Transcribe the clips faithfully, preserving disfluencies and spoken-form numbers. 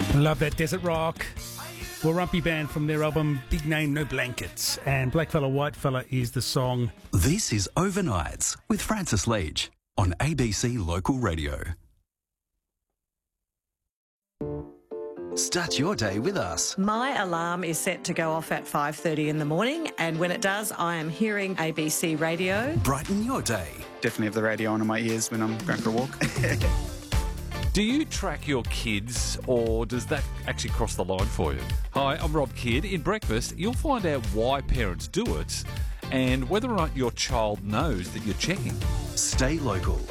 Love that desert rock. Warumpi Band from their album Big Name No Blankets, and Blackfella Whitefella is the song. This is Overnights with Francis Leach on A B C Local Radio. Start your day with us. My alarm is set to go off at five thirty in the morning, and when it does, I am hearing A B C Radio. Brighten your day. Definitely have the radio on in my ears when I'm going for a walk. Do you track your kids, or does that actually cross the line for you? Hi, I'm Rob Kidd. In Breakfast, you'll find out why parents do it and whether or not your child knows that you're checking. Stay local.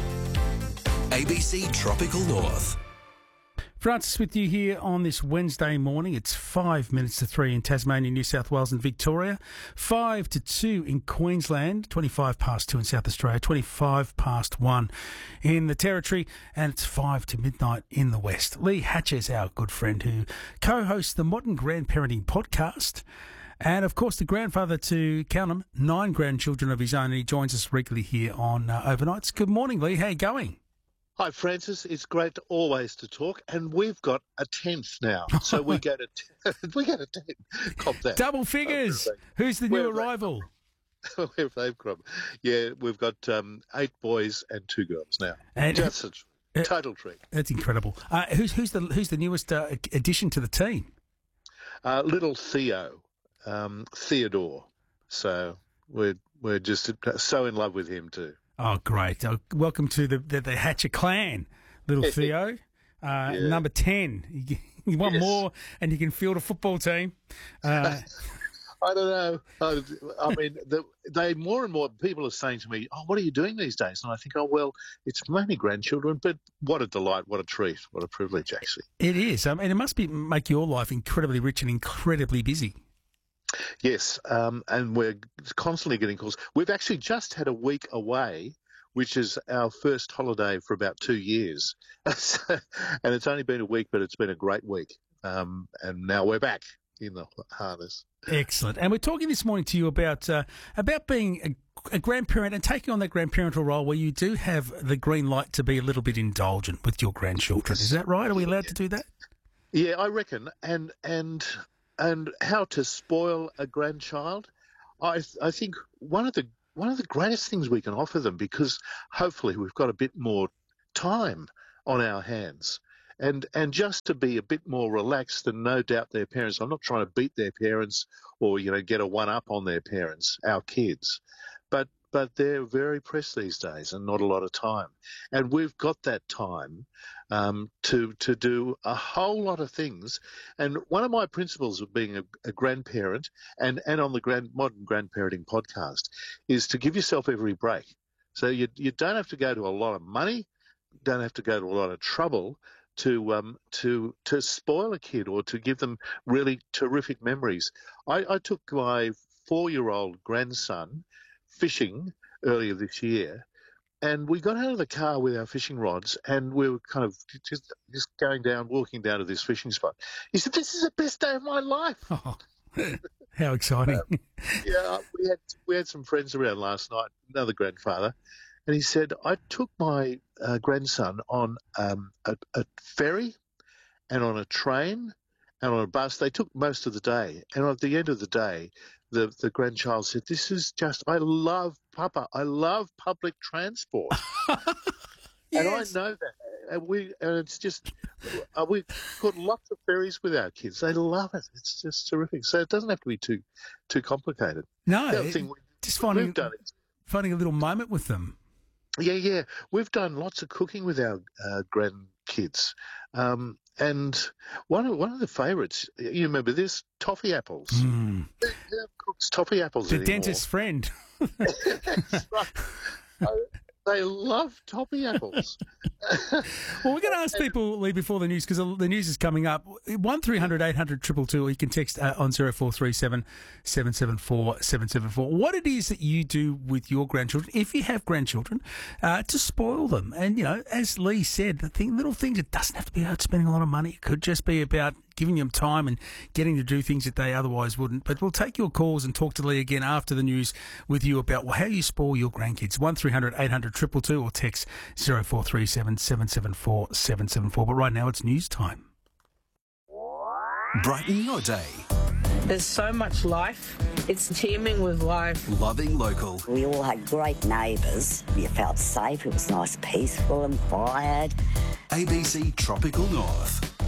A B C Tropical North. Francis with you here on this Wednesday morning. It's five minutes to three in Tasmania, New South Wales and Victoria. Five to two in Queensland. Twenty-five past two in South Australia. Twenty-five past one in the Territory. And it's five to midnight in the West. Lee Hatcher is our good friend who co-hosts the Modern Grandparenting Podcast. And, of course, the grandfather to, count 'em, nine grandchildren of his own. And he joins us regularly here on uh, Overnights. Good morning, Lee. How you going? Hi, Francis. It's great to always to talk, and we've got a tenth now, so we get a t- we get a tenth. Cop that. Double figures. Who's the new Where arrival? Where have they come? Yeah, we've got um, eight boys and two girls now. And, Just a uh, total treat. That's incredible. Uh, who's who's the who's the newest uh, addition to the team? Uh, little Theo, um, Theodore. So we're we're just so in love with him too. Oh, great. Uh, welcome to the, the, the Hatcher clan, little Theo. Uh, Yeah. Number ten. You, you want Yes. more, and you can field a football team. Uh, I don't know. I, I mean, the, they more and more people are saying to me, "Oh, what are you doing these days?" And I think, "Oh, well, it's mainly grandchildren, but what a delight, what a treat, what a privilege, actually." it is. I mean, it must be make your life incredibly rich and incredibly busy. Yes, um, and we're constantly getting calls. We've actually just had a week away, which is our first holiday for about two years. And it's only been a week, but it's been a great week. Um, and now we're back in the harness. Excellent. And we're talking this morning to you about uh, about being a, a grandparent and taking on that grandparental role where you do have the green light to be a little bit indulgent with your grandchildren. Is that right? Are we allowed to do that? Yeah, I reckon. And and and how to spoil a grandchild. I I think one of the one of the greatest things we can offer them, because hopefully we've got a bit more time on our hands. And and just to be a bit more relaxed and no doubt their parents. I'm not trying to beat their parents or, you know, get a one-up on their parents, our kids. But but they're very pressed these days and not a lot of time. And we've got that time um, to to do a whole lot of things. And one of my principles of being a, a grandparent and, and on the grand, Modern Grandparenting Podcast is to give yourself every break. So you you don't have to go to a lot of money, don't have to go to a lot of trouble to um to to spoil a kid or to give them really terrific memories. I, I took my four-year-old grandson fishing earlier this year, and we got out of the car with our fishing rods, and we were kind of just just going down, walking down to this fishing spot. He said, "This is the best day of my life." Oh, how exciting. Um, yeah, we had we had some friends around last night, another grandfather, and he said, I took my uh, grandson on um, a, a ferry and on a train and on a bus. They took most of the day. And at the end of the day, the, the grandchild said, this is just, I love Papa. I love public transport. Yes. And I know that. And, we, and it's just, uh, we've got lots of ferries with our kids. They love it. It's just terrific. So it doesn't have to be too too complicated. No, The other thing we, just finding, we've done is, finding a little moment with them. Yeah, yeah. We've done lots of cooking with our uh, grandkids. Um, and one of one of the favourites, you remember this, toffee apples. Mm. Who who cooks toffee apples The anymore? dentist's friend. That's right. Uh, They love toffee apples. Well, we're going to ask people, Lee, before the news, because the news is coming up. one three hundred eight hundred two two two, or you can text uh, on zero four three seven seven seven four seven seven four. What it is that you do with your grandchildren, if you have grandchildren, uh, to spoil them. And, you know, as Lee said, the thing, little things, it doesn't have to be about spending a lot of money. It could just be about giving them time and getting to do things that they otherwise wouldn't. But we'll take your calls and talk to Lee again after the news with you about well, how you spoil your grandkids. one three hundred eight hundred two two two or text zero four three seven seven seven four seven seven four. But right now it's news time. Brighten your day. There's so much life. It's teeming with life. Loving local. We all had great neighbours. You felt safe. It was nice, peaceful and quiet. A B C Tropical North.